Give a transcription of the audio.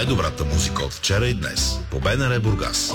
Най-добрата музика от вчера и днес по БНР Бургас.